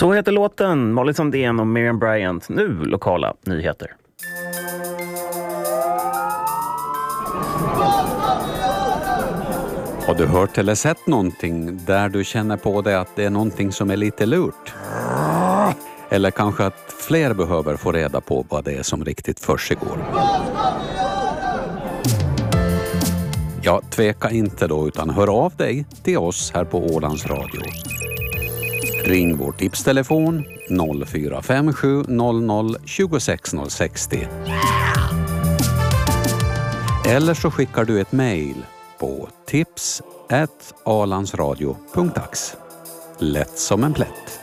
Så heter låten, Molly Sandén och Miriam Bryant. Nu lokala nyheter. Har du hört eller sett någonting där du känner på dig att det är någonting som är lite lurt? Eller kanske att fler behöver få reda på vad det är som riktigt försiggår? Ja, tveka inte då, utan hör av dig till oss här på Ålands Radio. Ring vår tipstelefon 0457 00 26 060. Eller så skickar du ett mejl på tips@alandsradio.ax. Lätt som en plätt.